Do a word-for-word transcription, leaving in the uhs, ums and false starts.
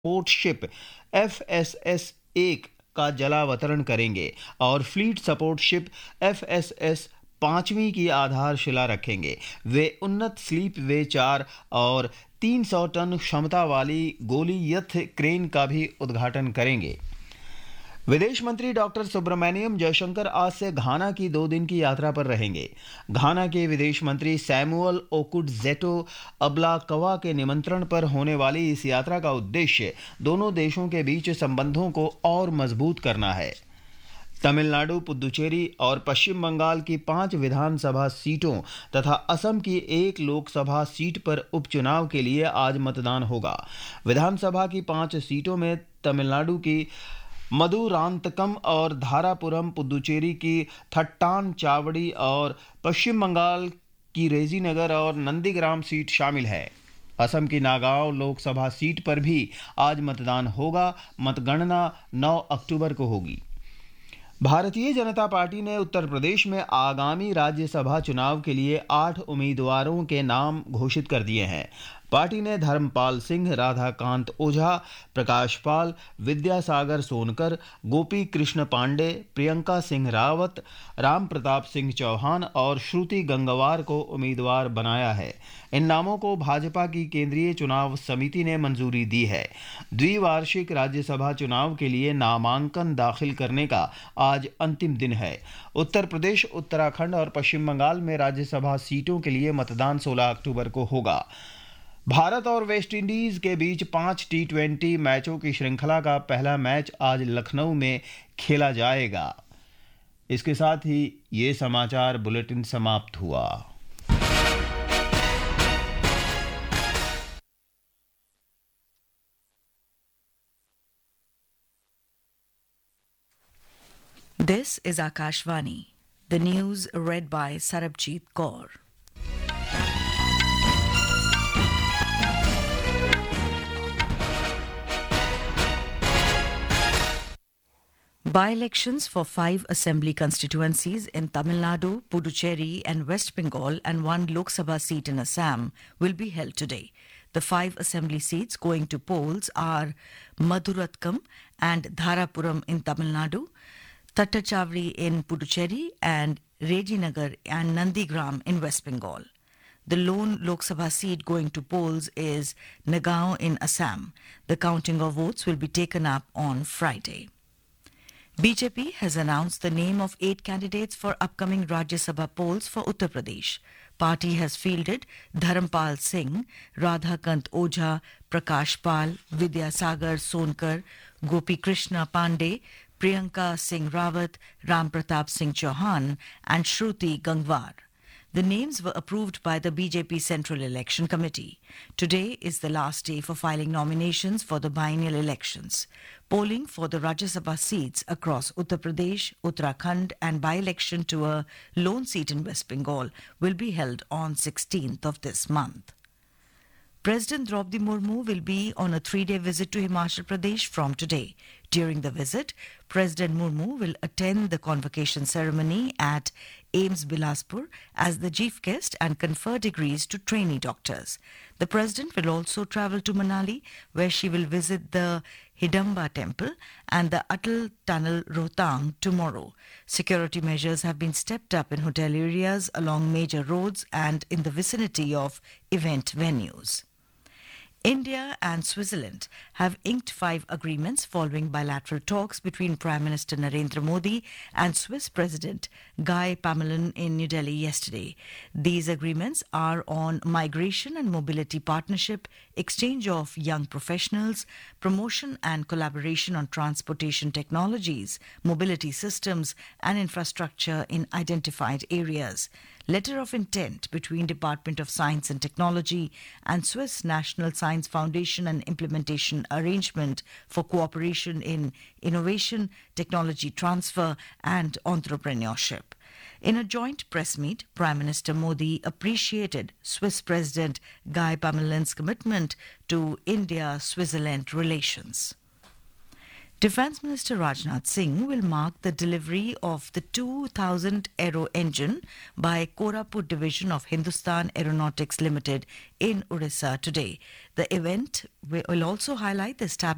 Support ship F S S एक का जलावतरण करेंगे और fleet support ship F S S पांचवीं की आधारशिला रखेंगे। वे उन्नत स्लीप वे चार और तीन सौ टन क्षमता वाली गोलीयथ क्रेन का भी उद्घाटन करेंगे। विदेश मंत्री डॉक्टर सुब्रमण्यम जयशंकर आज से घाना की दो दिन की यात्रा पर रहेंगे। घाना के विदेश मंत्री सैमुअल ओकुडजेटो अब्लाकवा के निमंत्रण पर होने वाली इस यात्रा का उद्देश्य दोनों देशों के बीच संबंधों को और मजबूत करना है। तमिलनाडु, पुदुचेरी और पश्चिम बंगाल की पांच विधानसभा सीटों तथा असम की एक लोकसभा सीट पर उपचुनाव के लिए आज मतदान होगा। विधानसभा की पांच सीटों में तमिलनाडु की मदुरांतकम और धारापुरम, पुदुचेरी की थट्टान चावड़ी और पश्चिम बंगाल की रेजीनगर और नंदीग्राम सीट शामिल है। असम की नागांव लोकसभा सीट पर भी आज मतदान होगा। मतगणना नौ अक्टूबर को होगी। भारतीय जनता पार्टी ने उत्तर प्रदेश में आगामी राज्यसभा चुनाव के लिए आठ उम्मीदवारों के नाम घोषित कर दिए हैं। पार्टी ने धर्मपाल सिंह, राधाकांत ओझा, प्रकाश पाल, विद्यासागर सोनकर, गोपी कृष्ण पांडे, प्रियंका सिंह रावत, राम प्रताप सिंह चौहान और श्रुति गंगवार को उम्मीदवार बनाया है। इन नामों को भाजपा की केंद्रीय चुनाव समिति ने मंजूरी दी है। द्विवार्षिक राज्यसभा चुनाव के लिए नामांकन दाखिल करने का आज अंतिम दिन है। उत्तर प्रदेश, उत्तराखंड और पश्चिम बंगाल में राज्यसभा सीटों के लिए मतदान सोलह अक्टूबर को होगा। भारत और वेस्टइंडीज के बीच पांच टी ट्वेंटी मैचों की श्रृंखला का पहला मैच आज लखनऊ में खेला जाएगा। इसके साथ ही ये समाचार बुलेटिन समाप्त हुआ। This is Akashvani. The news read by Sarabjit Kaur. By-elections for five assembly constituencies in Tamil Nadu, Puducherry and West Bengal and one Lok Sabha seat in Assam will be held today. The five assembly seats going to polls are Maduratkam and Dharapuram in Tamil Nadu, Tattachavri in Puducherry and Rejinagar and Nandigram in West Bengal. The lone Lok Sabha seat going to polls is Nagaon in Assam. The counting of votes will be taken up on Friday. B J P has announced the name of eight candidates for upcoming Rajya Sabha polls for Uttar Pradesh. Party has fielded Dharampal Singh, Radhakant Oja, Prakash Pal, Vidyasagar Sonkar, Gopi Krishna Pandey, Priyanka Singh Rawat, Ram Pratap Singh Chauhan and Shruti Gangwar. The names were approved by the B J P Central Election Committee. Today is the last day for filing nominations for the biennial elections. Polling for the Rajya Sabha seats across Uttar Pradesh, Uttarakhand and by-election to a lone seat in West Bengal will be held on sixteenth of this month. President Draupadi Murmu will be on a three-day visit to Himachal Pradesh from today. During the visit, President Murmu will attend the convocation ceremony at AIIMS Bilaspur as the chief guest and confer degrees to trainee doctors. The President will also travel to Manali, where she will visit the Hidamba Temple and the Atal Tunnel Rohtang tomorrow. Security measures have been stepped up in hotel areas along major roads and in the vicinity of event venues. India and Switzerland have inked five agreements following bilateral talks between Prime Minister Narendra Modi and Swiss President Guy Parmelin in New Delhi yesterday. These agreements are on migration and mobility partnership, exchange of young professionals, promotion and collaboration on transportation technologies, mobility systems and infrastructure in identified areas. Letter of intent between Department of Science and Technology and Swiss National Science Foundation and implementation arrangement for cooperation in innovation, technology transfer and entrepreneurship. In a joint press meet, Prime Minister Modi appreciated Swiss President Guy Parmelin's commitment to India-Switzerland relations. Defence Minister Rajnath Singh will mark the delivery of the two thousand Aero engine by Koraput Division of Hindustan Aeronautics Limited in Odisha today. The event will also highlight the establishment